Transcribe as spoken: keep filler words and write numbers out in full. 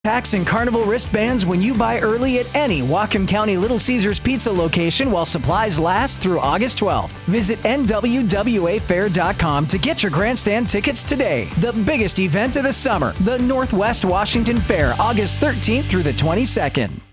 Packs and Carnival wristbands when you buy early at any Whatcom County Little Caesars Pizza location while supplies last through August twelfth. Visit N W W A fair dot com to get your grandstand tickets today. The biggest event of the summer, the Northwest Washington Fair, August thirteenth through the twenty-second.